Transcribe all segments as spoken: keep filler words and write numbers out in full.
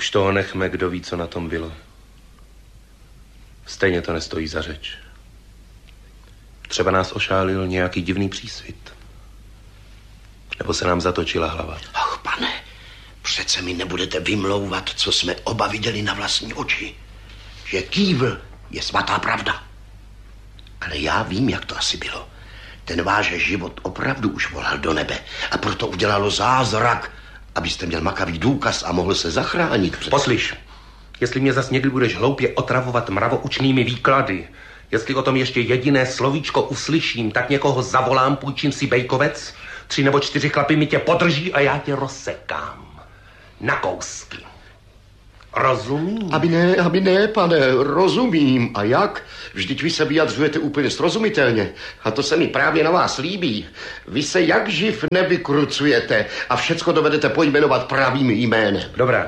Už toho nechme, kdo ví, co na tom bylo. Stejně to nestojí za řeč. Třeba nás ošálil nějaký divný přísvit. Nebo se nám zatočila hlava. Ach, pane, přece mi nebudete vymlouvat, co jsme oba viděli na vlastní oči. Že kývl je svatá pravda. Ale já vím, jak to asi bylo. Ten váš život opravdu už volal do nebe a proto udělalo zázrak, abyste měl makavý důkaz a mohl se zachránit. Před... Poslyš, jestli mě zas někdy budeš hloupě otravovat mravoučnými výklady, jestli o tom ještě jediné slovíčko uslyším, tak někoho zavolám, půjčím si bejkovec, tři nebo čtyři chlapy mi tě podrží a já tě rozsekám. Na kousky. Rozumím? Aby ne, aby ne, pane, rozumím. A jak? Vždyť vy se vyjadřujete úplně srozumitelně. A to se mi právě na vás líbí. Vy se jak živ nevykrucujete a všecko dovedete pojmenovat pravým jménem. Dobrá.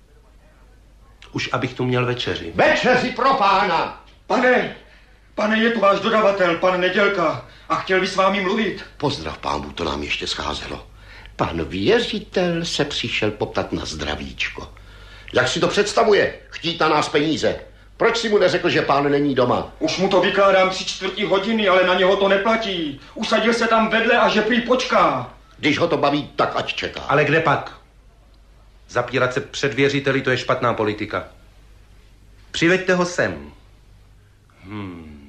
Už abych tu měl večeři. Večeři pro pána! Pane, pane, je tu váš dodavatel, pan Nedělka, a chtěl by s vámi mluvit. Pozdrav, pánu, to nám ještě scházelo. Pan věřitel se přišel poptat na zdravíčko. Jak si to představuje? Chtít na nás peníze. Proč si mu neřekl, že pán není doma? Už mu to vykládám tři čtvrtí hodiny, ale na něho to neplatí. Usadil se tam vedle a že prý počká. Když ho to baví, tak ať čeká. Ale kde pak? Zapírat se před věřiteli, to je špatná politika. Přiveďte ho sem. Hmm.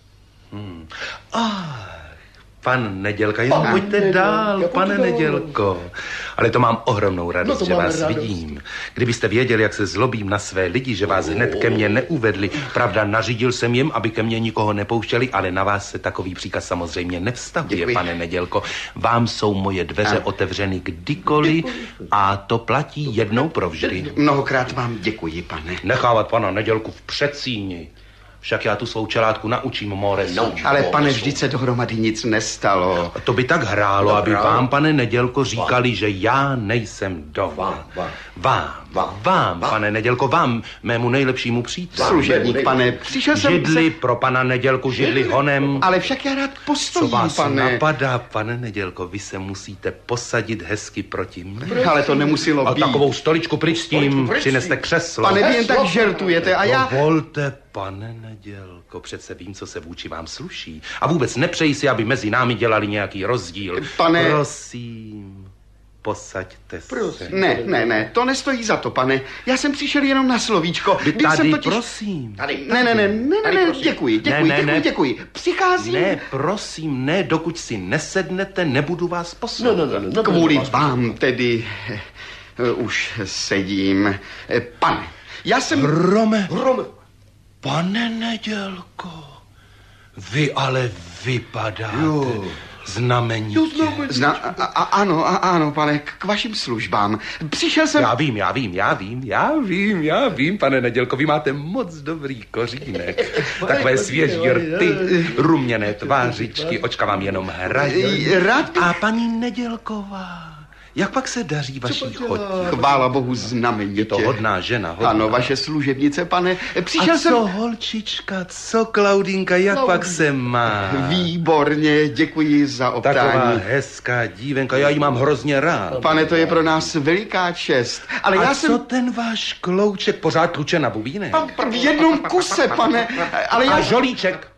Hmm. Ah, pan Nedělka, jenom Pan pojďte Nedělka, dál, pojďte pane dál. Nedělko. Ale to mám ohromnou radost, No že vás radost. vidím. Kdybyste věděli, jak se zlobím na své lidi, že vás hned ke mně neuvedli. Pravda, nařídil jsem jim, aby ke mně nikoho nepouštěli, ale na vás se takový příkaz samozřejmě nevztahuje, Děkuji. pane Nedělko. Vám jsou moje dveře Ano. otevřeny kdykoliv a to platí jednou provždy. Mnohokrát vám děkuji, pane. Nechávat pana Nedělku v předsíni. Však já tu svou čelátku naučím Moresu. No, Ale pane, vždyť se dohromady nic nestalo. To by tak hrálo, No, aby hrálo. vám, pane Nedělko, říkali, že já nejsem doma. Vám, vám. Vám, Vám. vám, Vám. pane Nedělko, vám, mému nejlepšímu příteli. Služebník, pane, přišel jsem Židli se... pro pana Nedělku, židli honem. Ale však já rád Co postojím, vás pane. napadá, pane Nedělko, vy se musíte posadit hezky proti mně. Ale to nemuselo A být. takovou stoličku pryč s tím, Stoličku pryč s tím. přineste křeslo. Pane, vy jen tak žertujete a já... Dovolte, pane Nedělko, přece vím, co se vůči vám sluší. A vůbec nepřeji si, aby mezi námi dělali nějaký rozdíl. Pane- Prosím, posaďte se. Ne, ne, ne, to nestojí za to, pane. Já jsem přišel jenom na slovíčko. Vy Byl tady, jsem totiž... prosím. Tady, Ne, ne, ne, ne, ne, Tady, ne, prosím. děkuji, děkuji, Ne, ne, děkuji, ne. děkuji. Přicházím Ne, prosím, ne, dokud si nesednete, nebudu vás No, poslouchat. no, no, no, no, kvůli no, no, vám tedy eh, už sedím. Eh, Pane, já jsem... Rome, Hrom. pane Nedělko, vy ale vypadáte Jo. znamenitě. Zna, a, a, ano, a, ano, pane, k, k vašim službám. Přišel jsem... Já vím, já vím, já vím, já vím, já vím, pane Nedělko, vy máte moc dobrý kořínek. Takové svěží rty, ruměné tvářičky, očka vám jenom hrají. Rád bych... A paní Nedělková, jak pak se daří vaší chodě? Chvála Bohu znamenitě. Je to hodná žena, hodná. Ano, vaše služebnice, pane. Přišel A jsem... co holčička, co Klaudinka, jak pak se má? Výborně, děkuji za Taková optání. hezká dívenka, já ji mám hrozně rád. Pane, to je pro nás veliká čest. Ale A já co jsem... ten váš klouček pořád tluče na bubínek? V jednom kuse, pane. Ale A já... žolíček.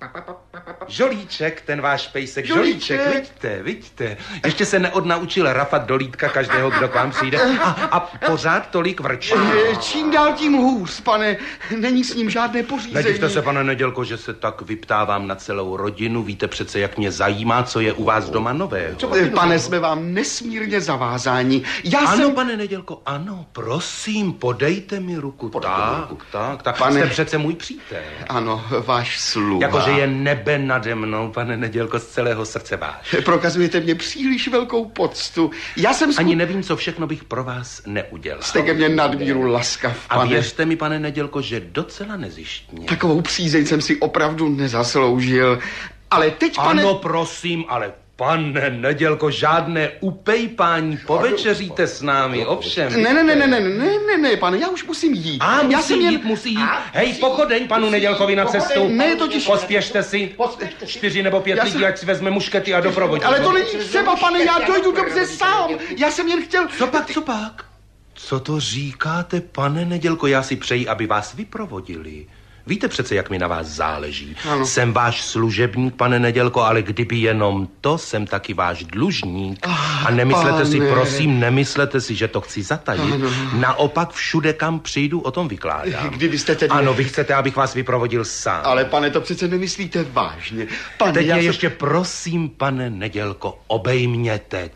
Žolíček, ten váš pejsek, žolíček, Žolíček. vidíte, vidíte. Ještě se neodnaučil rafat do lítka každého, kdo k vám přijde. A, a pořád tolik vrčí. Eh, Čím dál tím hůř, pane. Není s ním žádné pořízení. Nedivte se, pane Nedělko, že se tak vyptávám na celou rodinu. Víte přece, jak mě zajímá, co je u vás doma nového. Eh, Pane, jsme vám nesmírně zavázáni. Já Ano, jsem... pane Nedělko, ano, prosím, podejte mi ruku. Tak, tak, tak. Pane- Jste přece můj přítel. Ano, váš sluha. Jakože je nebe nade mnou, pane Nedělko, z celého srdce váš. Prokazujete mě příliš velkou poctu. Já jsem... Sku... Ani nevím, co všechno bych pro vás neudělal. Jste ke mně nadmíru laskav, A pane. věřte mi, pane Nedělko, že docela nezištně. Takovou přízeň jsem si opravdu nezasloužil. Ale teď, pane... Ano, prosím, ale pane Nedělko, žádné upejpání, povečeříte s námi, ovšem. Ne, ne, ne, ne, ne, ne, ne, ne, pane, já už musím jít. A musí já jsem jít, jen... musí jít. Hej, pochodeň panu Nedělkovi na cestu. Ne, totiž- Pospěšte si. Čtyři nebo pět Já lidí, jsem- ať si vezme muškety a doprovodí. Ale to není třeba, pane, já dojdu dobře sám. Já jsem jen chtěl... Co pak, co pak? Co to říkáte, pane Nedělko? Já si přeji, aby vás vyprovodili. Víte přece, jak mi na vás záleží. Ano. Jsem váš služebník, pane Nedělko, ale kdyby jenom to, jsem taky váš dlužník. Ah, a nemyslete pane. si, prosím, nemyslete si, že to chci zatajit. Ano. Naopak všude, kam přijdu, o tom vykládám. Kdybyste tedy... Ano, vy chcete, abych vás vyprovodil sám. Ale pane, to přece nemyslíte vážně. Pane, Teď mě jsem... ještě prosím, pane Nedělko, obejměte.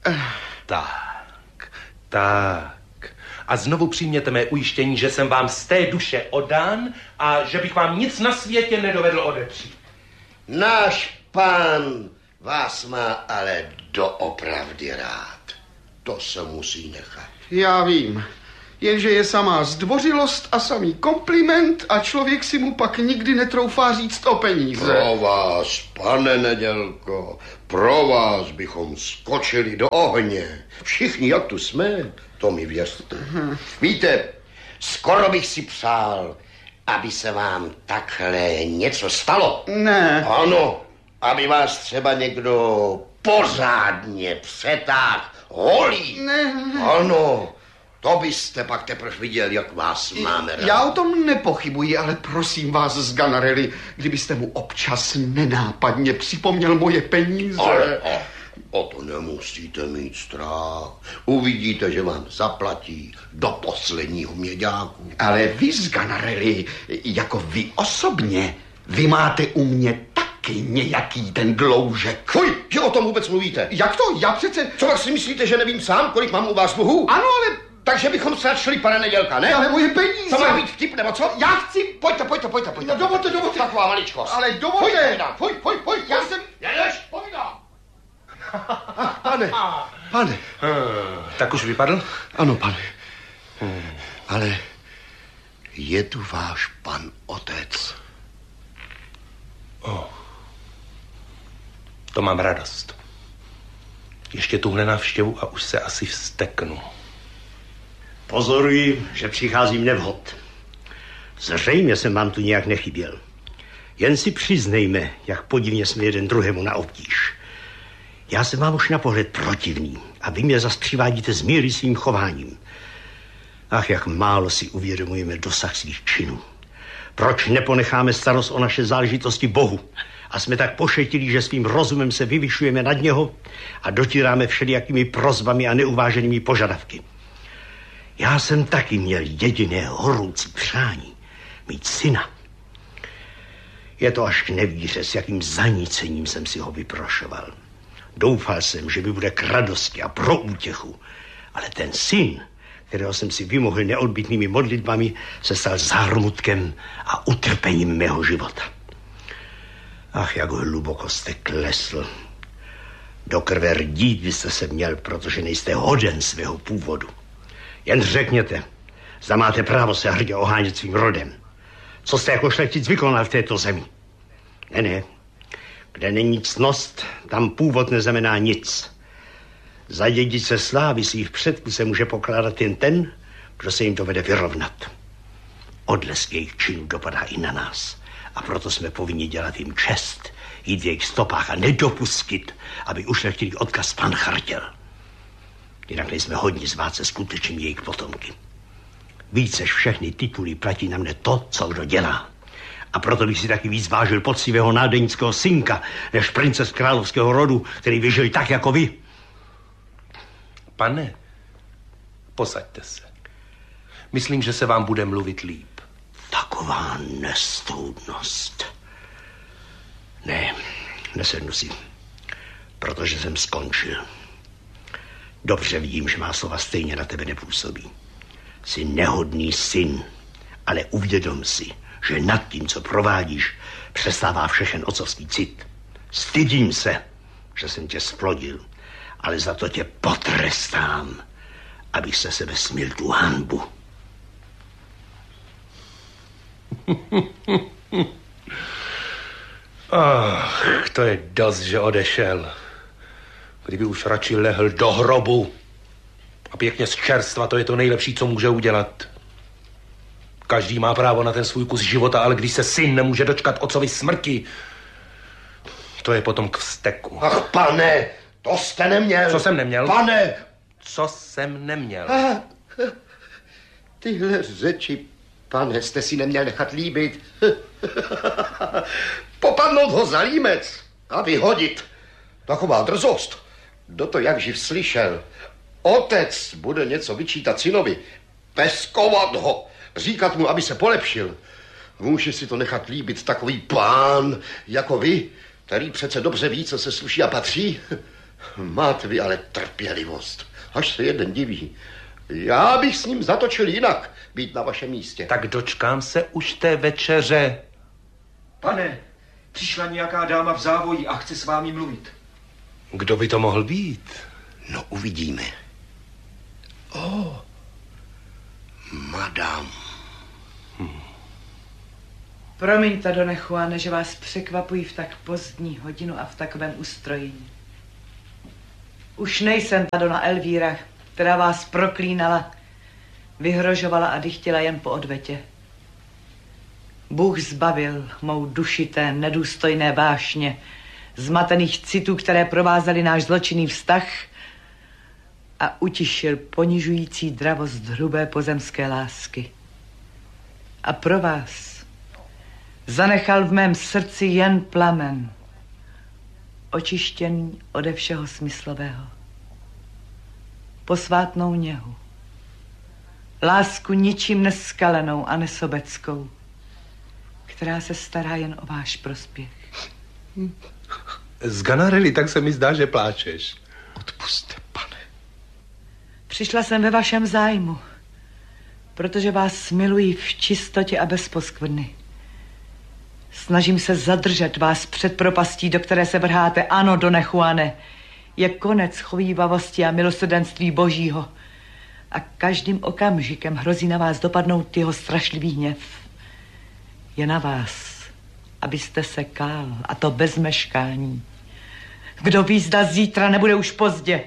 Tak, tak. A znovu přijměte mé ujištění, že jsem vám z té duše oddán a že bych vám nic na světě nedovedl odepřít. Náš pán vás má ale doopravdy rád. To se musí nechat. Já vím, jenže je samá zdvořilost a samý kompliment a člověk si mu pak nikdy netroufá říct o peníze. Pro vás, pane Nedělko, pro vás bychom skočili do ohně. Všichni, jak tu jsme, to mi věřte. Hmm. Víte, skoro bych si přál, aby se vám takhle něco stalo. Ne. Ano, aby vás třeba někdo pořádně přetáhl holí. Ne. Ano, to byste pak teprve viděl, jak vás máme rád. Já o tom nepochybuji, ale prosím vás z Ganarelli, kdybyste mu občas nenápadně připomněl moje peníze. Ale o, o to nemusíte mít strach. Uvidíte, že vám zaplatí do posledního měďáku. Ale vy z Ganarelli, jako vy osobně, vy máte u mě taky nějaký ten dloužek. Fuj, že o tom vůbec mluvíte? Jak to? Já přece... Co tak si myslíte, že nevím sám, kolik mám u vás dluhů? Ano, ale... Takže bychom se šli, pane Nedělka, ne? Ale moje peníze... To má být vtip, nebo co? Já chci... Pojďte, pojďte, pojďte, pojďte. No dovolte, dovolte. Taková maličkost. Ale dovolte. Pojď, pojď, pojď, pojď. Já jsem... Jedeš, povídám. Pane, pane. Hmm, tak už vypadl? Ano, pane. Hmm. Ale je tu váš pan otec. Oh. To mám radost. Ještě tuhle návštěvu a už se asi vzteknu. Pozoruji, že přicházím nevhod. Zřejmě jsem vám tu nějak nechyběl. Jen si přiznejme, jak podivně jsme jeden druhému na obtíž. Já jsem vám už na pohled protivný a vy mě zas přivádíte z míry svým chováním. Ach, jak málo si uvědomujeme dosah svých činů. Proč neponecháme starost o naše záležitosti Bohu a jsme tak pošetilí, že svým rozumem se vyvyšujeme nad něho a dotíráme všelijakými prosbami a neuváženými požadavky. Já jsem taky měl jediné horoucí přání, mít syna. Je to až k nevíře, s jakým zanícením jsem si ho vyprošoval. Doufal jsem, že mi bude k radosti a pro útěchu, ale ten syn, kterého jsem si vymohl neodbytnými modlitbami, se stal zármutkem a utrpením mého života. Ach, jak hluboko jste klesl. Do krve rdít byste se měl, protože nejste hoden svého původu. Jen řekněte, zda máte právo se hrdě ohánět svým rodem. Co jste jako šlechtic vykonal v této zemi? Ne, ne. Kde není ctnost, tam původ neznamená nic. Za dědice slávy svých předků se může pokládat jen ten, kdo se jim dovede vyrovnat. Odlesk jejich činů dopadá i na nás. A proto jsme povinni dělat jim čest, jít v jejich stopách a nedopustit, aby ušlechtili odkaz pan chartěl. Jinak nejsme hodni zvát se skutečným jejich potomky. Vícež všechny tituly platí na mne to, co kdo dělá. A proto bych si taky víc vážil poctivého nádenického synka, než prince z královského rodu, který vyžil tak jako vy. Pane, posaďte se. Myslím, že se vám bude mluvit líp. Taková nestoudnost. Ne, nesednu si, protože jsem skončil. Dobře vidím, že má slova stejně na tebe nepůsobí. Jsi nehodný syn, ale uvědom si, že nad tím, co provádíš, přestává všechen otcovský cit. Stydím se, že jsem tě splodil, ale za to tě potrestám, abych se sebe smil tu hanbu. Ach, to je dost, že odešel. Kdyby už radši lehl do hrobu a pěkně z čerstva, to je to nejlepší, co může udělat. Každý má právo na ten svůj kus života, ale když se syn nemůže dočkat otcovi smrti, to je potom k vzteku. Ach, pane, to jste neměl. Co jsem neměl? Pane! Co jsem neměl? Ah, Tyhle řeči, pane, jste si neměl nechat líbit. Popadnout ho za límec a vyhodit. Taková drzost. Kdo to jak živ slyšel. Otec bude něco vyčítat synovi. Peskovat ho. Říkat mu, aby se polepšil. Může si to nechat líbit takový pán jako vy, který přece dobře ví, co se sluší a patří. Máte vy ale trpělivost. Až se jeden diví. Já bych s ním zatočil jinak, být na vašem místě. Tak dočkám se už té večeře. Pane, přišla nějaká dáma v závoji a chce s vámi mluvit. Kdo by to mohl být? No, uvidíme. O, oh, madam. Hmm. Promiňte, Done Juane, že vás překvapují v tak pozdní hodinu a v takovém ustrojení. Už nejsem ta Dona Elvíra, která vás proklínala, vyhrožovala a dychtila jen po odvetě. Bůh zbavil mou duši té nedůstojné vášně, zmatených citů, které provázely náš zločinný vztah, a utišil ponižující dravost hrubé pozemské lásky. A pro vás zanechal v mém srdci jen plamen, očištěný ode všeho smyslového. Posvátnou něhu, lásku ničím neskalenou a nesobeckou, která se stará jen o váš prospěch. Sganarelli, tak se mi zdá, že pláčeš. Odpusťte, pane. Přišla jsem ve vašem zájmu, protože vás miluji v čistotě a bez poskvrny. Snažím se zadržet vás před propastí, do které se vrháte. Ano, Done Juane, je konec chovívavosti a milosrdenství Božího. A každým okamžikem hrozí na vás dopadnout jeho strašlivý hněv. Je na vás, abyste se kál, a to bez meškání. Kdo ví, zda zítra nebude už pozdě.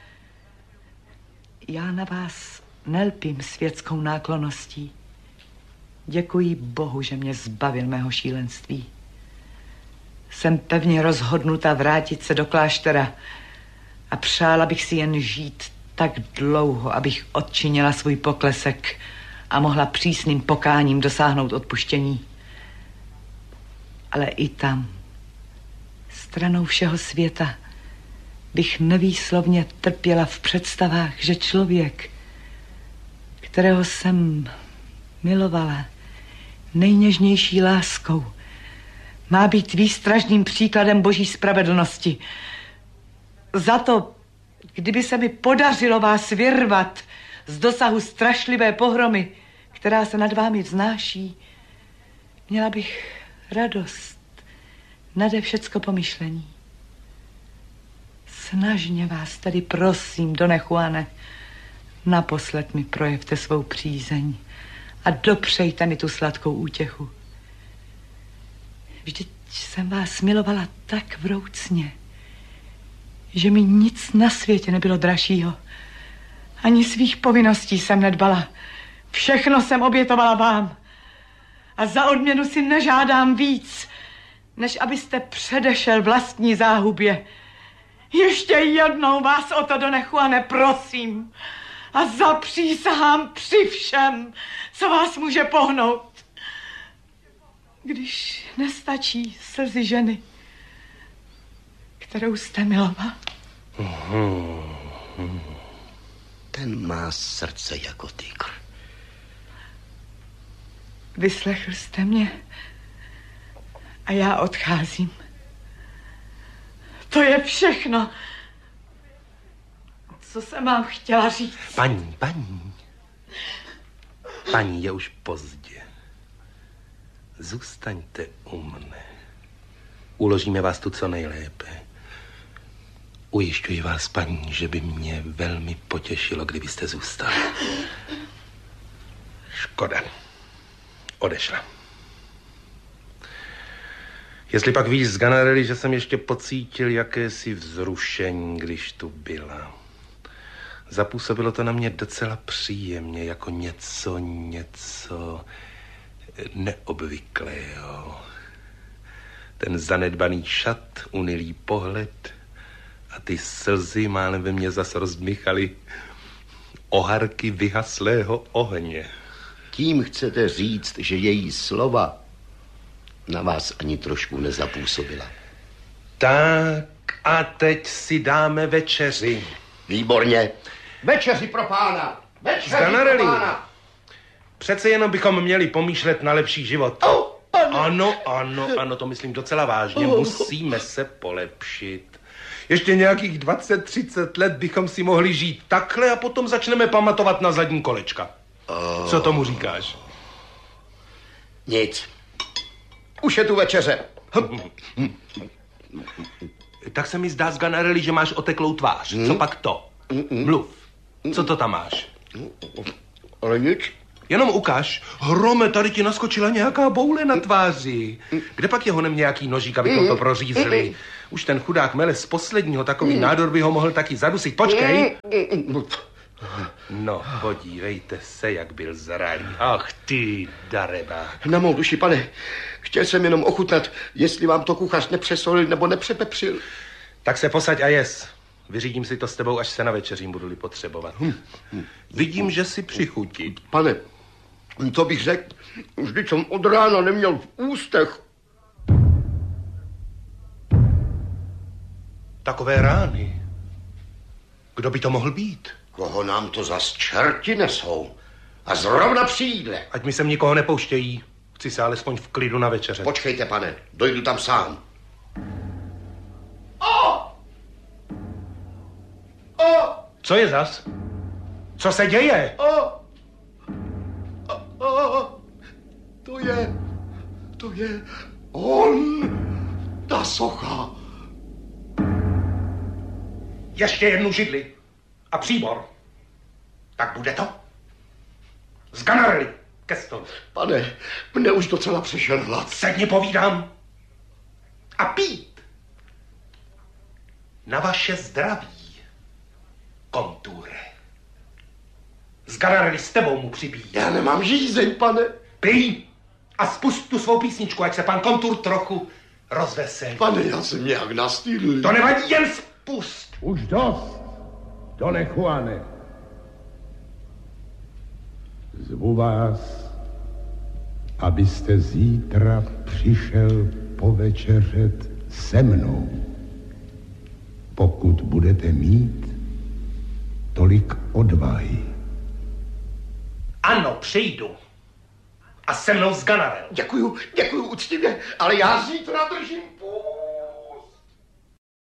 Já na vás nelpím světskou náklonností. Děkuji Bohu, že mě zbavil mého šílenství. Jsem pevně rozhodnuta vrátit se do kláštera a přála bych si jen žít tak dlouho, abych odčinila svůj poklesek a mohla přísným pokáním dosáhnout odpuštění. Ale i tam, stranou všeho světa, bych nevýslovně trpěla v představách, že člověk, kterého jsem milovala nejněžnější láskou, má být výstražným příkladem Boží spravedlnosti. Za to, kdyby se mi podařilo vás vyrvat z dosahu strašlivé pohromy, která se nad vámi vznáší, měla bych radost nade všecko pomyšlení. Snažně vás tedy prosím, Done Juane, naposled mi projevte svou přízeň a dopřejte mi tu sladkou útěchu. Vždyť jsem vás milovala tak vroucně, že mi nic na světě nebylo dražšího. Ani svých povinností jsem nedbala. Všechno jsem obětovala vám. A za odměnu si nežádám víc, než abyste předešel vlastní záhubě. Ještě jednou vás o to, Done Juane, prosím. A zapřísahám při všem, co vás může pohnout. Když nestačí slzy ženy, kterou jste miloval. Ten má srdce jako tygr. Vyslechl jste mě a já odcházím. To je všechno, co jsem vám chtěla říct. Paní, paní. Paní, je už pozdě. Zůstaňte u mne. Uložíme vás tu co nejlépe. Ujišťuji vás, paní, že by mě velmi potěšilo, kdybyste zůstali. Škoda. Odešla. Jestli pak víš, Sganarelli, že jsem ještě pocítil jakési vzrušení, když tu byla. Zapůsobilo to na mě docela příjemně, jako něco, něco neobvyklého. Ten zanedbaný šat, unilý pohled a ty slzy málem ve mně zas rozdmychaly oharky vyhaslého ohně. Tím chcete říct, že její slova na vás ani trošku nezapůsobila. Tak a teď si dáme večeři. Výborně. Večeři pro pána. Večeři Sganarelli, pro pána. přece jenom bychom měli pomýšlet na lepší život. Oh, ano, ano, ano, to myslím docela vážně. Musíme se polepšit. Ještě nějakých dvacet třicet let bychom si mohli žít takhle a potom začneme pamatovat na zadní kolečka. Oh. Co tomu říkáš? Nic. Už je tu večeře. Tak se mi zdá, Sganarelli, že máš oteklou tvář. Hmm? Co pak to? Mluv. Co to tam máš? Ale nic. Jenom ukaž. Hrome, tady ti naskočila nějaká boule na tváři. Kde pak je honem nějaký nožík, abychom to prořízli? Už ten chudák Melez z posledního takový nádor by ho mohl taky zadusit. Počkej. No, podívejte se, jak byl zralý. Ach ty, dareba. Na mou duši, pane, chtěl jsem jenom ochutnat, jestli vám to kuchař nepřesolil nebo nepřepepřil. Tak se posaď a jes. Vyřídím si to s tebou, až se na večeřím budu-li potřebovat. Hm. Vidím, že si přichutí. Pane, to bych řekl, vždyť jsem od rána neměl v ústech. Takové rány. Kdo by to mohl být? Koho nám to zas čerti nesou? A zrovna při jídle. Ať mi sem nikoho nepouštějí. Chci se alespoň v klidu na večeře. Počkejte, pane, dojdu tam sám. O! O! Co je zas? Co se děje? O! O! O! To je... To je... On! Ta socha! Ještě jednu židli. A příbor. Tak bude to? Sganarelli, ke stolu. Pane, mne už docela přešel hlad. Sedni, povídám. A pít. Na vaše zdraví, Konture. Sganarelli, s tebou mu připít. Já nemám žízeň, pane. Pij a spust tu svou písničku, ať se pan Kontur trochu rozveselí. Pane, já jsem nějak nastýlil. To nevadí, jen spust. Už dost, Done Juane. Zvu vás, abyste zítra přišel povečeřet se mnou. Pokud budete mít tolik odvahy. Ano, přijdu. A se mnou Sganarelli. Děkuju, děkuju úctivě, ale já zítra držím půl.